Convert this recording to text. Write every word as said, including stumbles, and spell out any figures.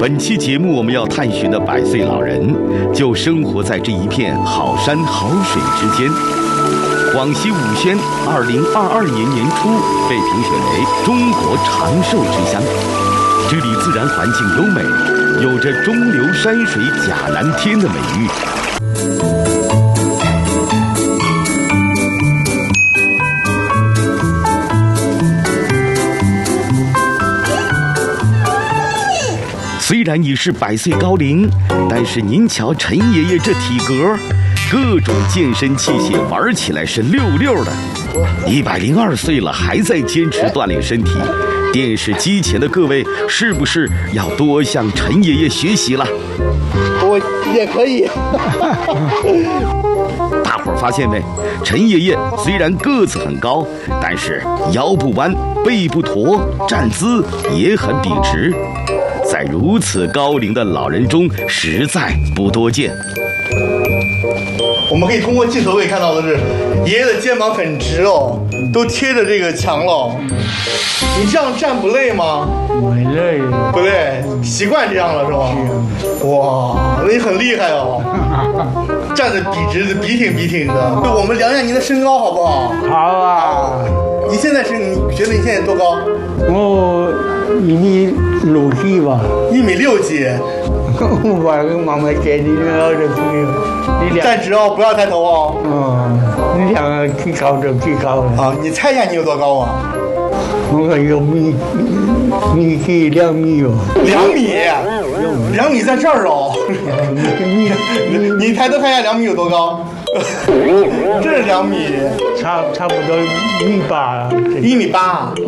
本期节目我们要探寻的百岁老人，就生活在这一片好山好水之间。广西武宣二零二二年年初被评选为中国长寿之乡，这里自然环境优美，有着中流山水甲蓝天的美誉。虽然已是百岁高龄，但是您瞧陈爷爷这体格，各种健身器械玩起来是溜溜的。一百零二岁了，还在坚持锻炼身体。电视机前的各位，是不是要多向陈爷爷学习了？ 我也可以。 大伙儿发现没？陈爷爷虽然个子很高，但是腰不弯，背不驼，站姿也很笔直。在如此高龄的老人中，实在不多见。 我们可以通过镜头可以看到的是，爷爷的肩膀很直哦，都贴着这个墙了。你这样站不累吗？ 不累， 不累，习惯这样了是吧？哇，那你很厉害哦，站得笔直的，笔挺笔挺的。对，我们量量您的身高好不好？ 好啊。 你现在是你觉得你现在多高？ 我一米六几吧。 一米六几。 我把跟妈妈接你那儿的朋友，你站直哦，不要抬头哦。 嗯，你两个几高就几高了。 啊，你猜一下你有多高啊？ 我有米米几两米哦。 两米？两米在这儿哦。你你抬头看一下两米有多高？这是两米。 差差不多一米八。 一米八。